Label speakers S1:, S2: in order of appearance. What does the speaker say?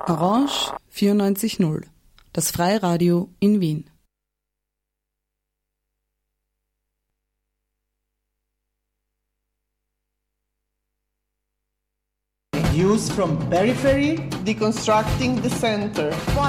S1: Orange 94.0, das Freiradio in Wien.
S2: Views from periphery, deconstructing the center.